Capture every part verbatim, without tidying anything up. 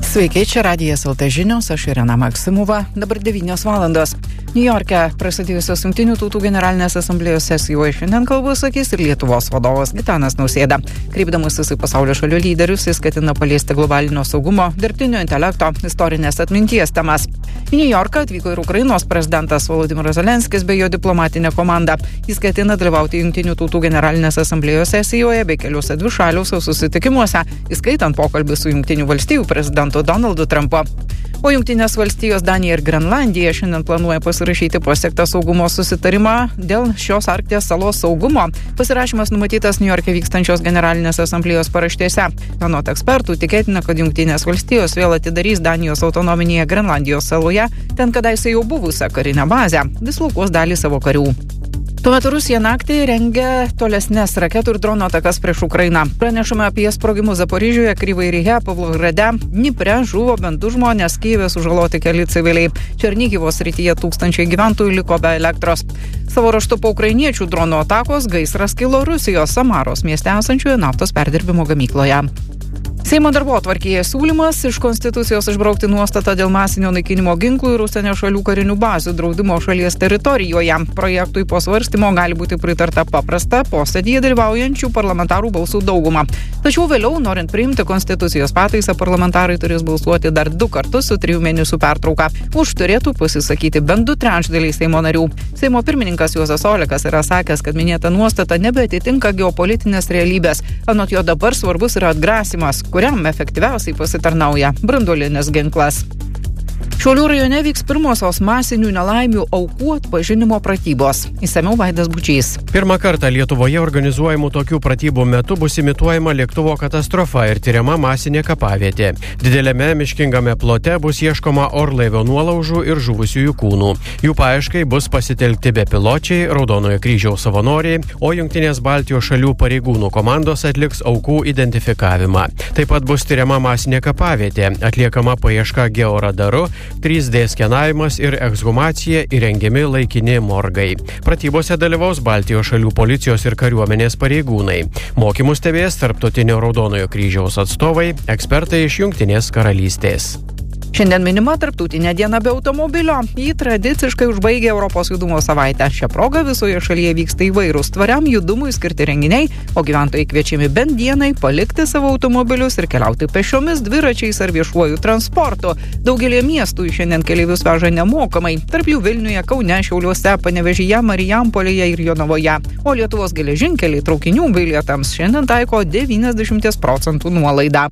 Sveiki, čia Radijas L T žinios, aš Irena Maksimova, dabar devynios valandos. Niujorke prasidėjusios Jungtinių tautų generalinės asamblėjos sesijoje šiandien kalbą sakys ir Lietuvos vadovas Gitanas Nausėda. Kreipdamasis į pasaulio šalių lyderius, jis ketina paliesti globalinio saugumo, dirbtinio intelekto, istorinės atminties temas. Į Niujorką atvyko ir Ukrainos prezidentas Volodymyras Zelenskis bei jo diplomatinė komanda. Jis ketina dalyvauti Jungtinių tautų generalinės asamblėjos sesijoje bei keliuose dvišaliuose susitikimuose, įskaitant pokalbį su Jungtinių valstijų prezidentu Donaldu Trumpu. O Jungtinės valstijos, Danija ir Grenlandija šiandien planuoja pasirašyti pasiektą saugumo susitarimą dėl šios Arkties salos saugumo. Pasirašymas numatytas Niujorke vykstančios generalinės asamblėjos paraštėse. Anot ekspertų, tikėtina, kad Jungtinės valstijos vėl atidarys Danijos autonominėje Grenlandijos saloje, ten kadaise jau buvusią karinę bazę, dislokuos dalį savo karių. Tuo metu Rusija naktį rengia tolesnes raketų ir dronų atakas prieš Ukrainą. Pranešame apie sprogimus Zaporižiuje, Kryvyje, Pavlohrade, Dnipre žuvo bent du žmonės, Kijeve sužaloti keli civiliai. Černihivo srityje tūkstančiai gyventojų liko be elektros. Savo raštu po ukrainiečių dronų atakos gaisras kilo Rusijos Samaros mieste esančioje naftos perdirbimo gamykloje. Seimo darbotvarkėje siūlymas iš Konstitucijos išbraukti nuostatą dėl masinio naikinimo ginklų ir užsienio šalių karinių bazių draudimo šalies teritorijoje. Projektui po svarstymo gali būti pritarta paprasta posėdyje dalyvaujančių parlamentarų balsų dauguma. Tačiau vėliau, norint priimti Konstitucijos pataisą, parlamentarai turės balsuoti dar du kartus su trijų mėnesių pertrauka. Už turėtų pasisakyti bent du trečdaliai Seimo narių. Seimo pirmininkas Juozas Olekas yra sakęs, kad minėta nuostata nebeatitinka geopolitinės realybės. Anot jo dabar svarbus yra atgrasimas, kuriam efektyviausiai pasitarnauja branduolinis ginklas. Šiaulių rajone vyks pirmosios masinių nelaimių aukų atpažinimo pratybos. Išsamiau Vaidas Bučys. Pirmą kartą Lietuvoje organizuojamų tokių pratybų metu bus imituojama lėktuvo katastrofa ir tyriama masinė kapavietė. Dideliame miškingame plote bus ieškoma orlaivio nuolaužų ir žuvusiųjų kūnų. Jų paieškai bus pasitelkti bepiločiai, Raudonojo kryžiaus savanoriai, o Jungtinės Baltijos šalių pareigūnų komandos atliks aukų identifikavimą. Taip pat bus tyriama masinė kapavietė, atliekama paieška georadaru, trys D skenavimas ir ekshumacija, įrengiami laikini morgai. Pratybose dalyvaus Baltijos šalių policijos ir kariuomenės pareigūnai. Mokymus stebės Tarptautinio Raudonojo kryžiaus atstovai, ekspertai iš Jungtinės karalystės. Šiandien minima Tarptautinė diena be automobilio. Jį tradiciškai užbaigia Europos judumo savaitę. Šią progą visoje šalyje vyksta įvairūs tvariam judumui skirti renginiai, o gyventojai kviečiami bent dienai palikti savo automobilius ir keliauti pešiomis, dviračiais ar viešuoju transportu. Daugelį miestų šiandien keleivius veža nemokamai. Tarp jų Vilniuje, Kaune, Šiauliuose, Panevėžyje, Marijampolėje ir Jonavoje. O Lietuvos geležinkeliai traukinių bilietams šiandien taiko devyniasdešimt procentų nuolaidą.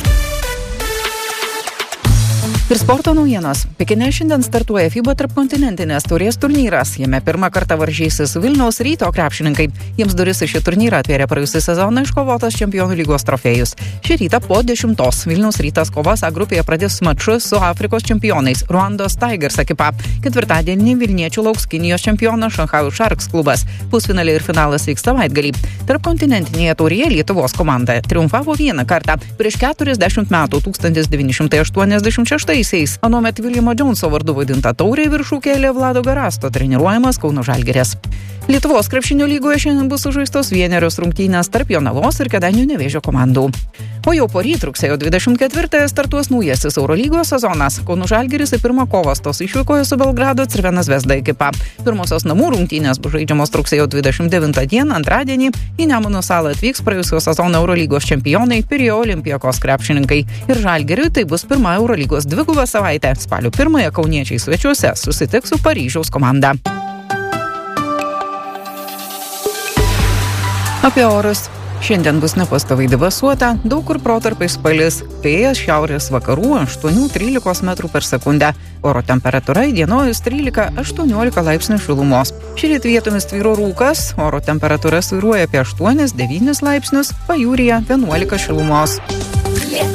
Ir sporto naujienos. Pekine šiandien startuoja FIBA tarpkontinentinės taurės turnyras. Jame pirmą kartą varžysis Vilniaus Ryto krepšininkai. Jiems duris į šį turnyrą atvėrė praėjusį sezoną iškovotas Čempionų lygos trofėjus. Šį rytą po dešimtos Vilniaus Rytas kovas A grupėje pradės mačus su Afrikos čempionais Ruandos Tigers ekipa. Ketvirtadienį Vilniečių lauks Kinijos čempionas Šanchajaus Sharks klubas. Pusfinaliai ir finalas vyks savaitgalį. Tarpkontinentinėje taurėje Lietuvos komanda triumfavo vieną kartą prieš keturiasdešimt metų tūkstantis devyni šimtai aštuoniasdešimt šeštaisiais. Anuomet Viljamo Džonso vardu vadinta taurė viršų kėlė Vlado Garasto treniruojamas Kauno Žalgiris. Lietuvos krepšinio lygoje šiandien bus sužaistos vienerios rungtynės tarp Jonavos ir Kėdainių Nevėžio komandų. O jau poryt rugsėjo dvidešimt ketvirtąją startuos naujasis Eurolygos sezonas. Kauno Žalgiris į pirmą kovą stos išvykoje su Belgrado Crvena Zvezda ekipa. Pirmosios namų rungtynės bus žaidžiamos rugsėjo dvidešimt devintą dieną antradienį. Į Nemuno salą atvyks praėjusio sezono Eurolygos čempionai Pirėjo Olympiakos krepšininkai. Ir Žalgiriui tai bus pirma Eurolygos dviguba savaitė. Spalio pirmąją kauniečiai svečiuose susitiks su Paryžiaus komanda. Apie orus. Šiandien bus nepastoviai debesuota, daug kur protarpiais palis, vėjas šiaurės vakarų aštuoni trylika metrų per sekundę. Oro temperatūra įdienojus trylika aštuoniolika laipsnių šilumos. Šįryt vietomis tvyro rūkas, oro temperatūra svyruoja apie aštuoni devyni laipsnius, pajūryje vienuolika šilumos.